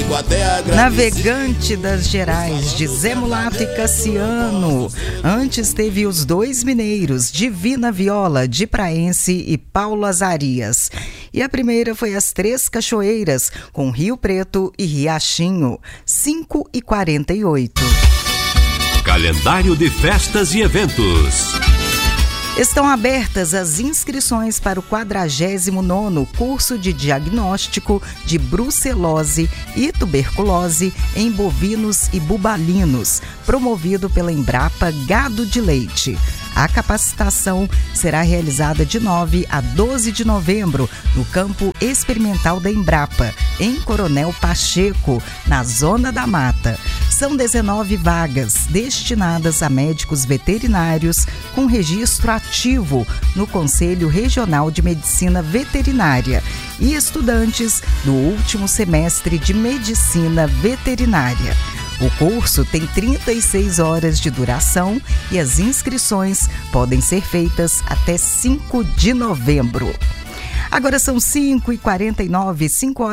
fico até agradecido. Navegante das Gerais, de Zé Mulato e Cassiano. Antes teve os dois mineiros, Divina Viola, de Praense e Paulo Azarias. E a primeira foi as Três Cachoeiras, com Rio Preto e Riachinho, 5h48. Calendário de festas e eventos. Estão abertas as inscrições para o 49º curso de diagnóstico de brucelose e tuberculose em bovinos e bubalinos, promovido pela Embrapa Gado de Leite. A capacitação será realizada de 9 a 12 de novembro no campo experimental da Embrapa, em Coronel Pacheco, na Zona da Mata. São 19 vagas destinadas a médicos veterinários com registro ativo no Conselho Regional de Medicina Veterinária e estudantes do último semestre de Medicina Veterinária. O curso tem 36 horas de duração e as inscrições podem ser feitas até 5 de novembro. Agora são 5h49,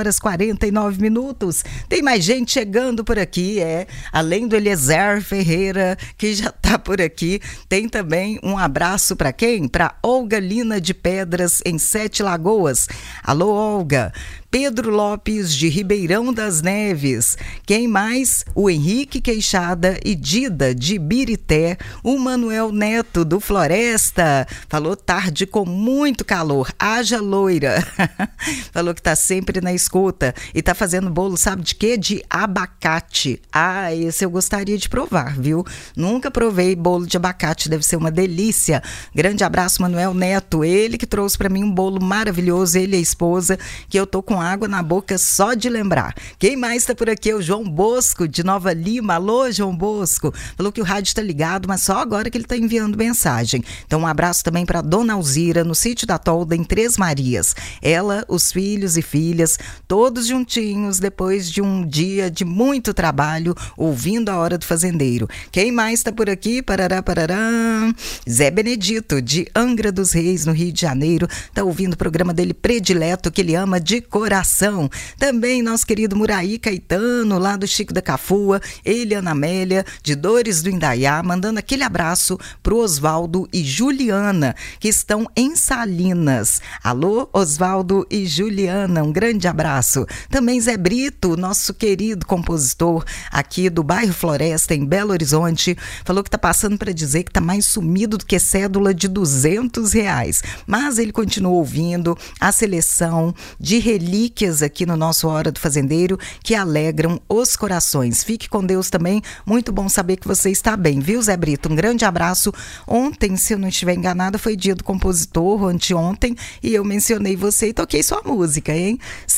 5h49. Tem mais gente chegando por aqui, além do Eliezer Ferreira, que já está por aqui. Tem também um abraço para quem? Para Olga Lina de Pedras, em Sete Lagoas. Alô, Olga. Pedro Lopes, de Ribeirão das Neves. Quem mais? O Henrique Queixada e Dida, de Birité. O Manuel Neto, do Floresta. Falou tarde com muito calor. Haja loira. Falou que está sempre na escuta. E está fazendo bolo, sabe de quê? De abacate. Ah, esse eu gostaria de provar, viu? Nunca provei bolo de abacate, deve ser uma delícia. Grande abraço, Manuel Neto. Ele que trouxe para mim um bolo maravilhoso, ele e a esposa, que eu tô com água na boca só de lembrar. Quem mais está por aqui é o João Bosco, de Nova Lima. Alô, João Bosco. Falou que o rádio está ligado, mas só agora que ele está enviando mensagem. Então, um abraço também para Dona Alzira, no sítio da Tolda, em Três Marias. Ela, os filhos e filhas, todos juntinhos, depois de um dia de muito trabalho, ouvindo a Hora do Fazendeiro. Quem mais está por aqui? Parará, parará. Zé Benedito, de Angra dos Reis, no Rio de Janeiro. Está ouvindo o programa dele predileto, que ele ama de coração. Também nosso querido Muraí Caetano, lá do Chico da Cafua, ele, Ana Amélia, de Dores do Indaiá, mandando aquele abraço pro Osvaldo e Juliana, que estão em Salinas. Alô, Osvaldo e Juliana, um grande abraço. Também Zé Brito, nosso querido compositor aqui do bairro Floresta, em Belo Horizonte, falou que tá passando para dizer que tá mais sumido do que cédula de R$200. Mas ele continua ouvindo a seleção de relíquias aqui no nosso Hora do Fazendeiro que alegram os corações. Fique com Deus também. Muito bom saber que você está bem, viu, Zé Brito? Um grande abraço. Ontem, se eu não estiver enganada, foi dia do compositor, anteontem, e eu mencionei você e toquei sua música, hein?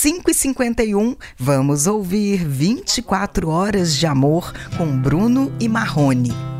5h51, vamos ouvir 24 Horas de Amor com Bruno e Marrone.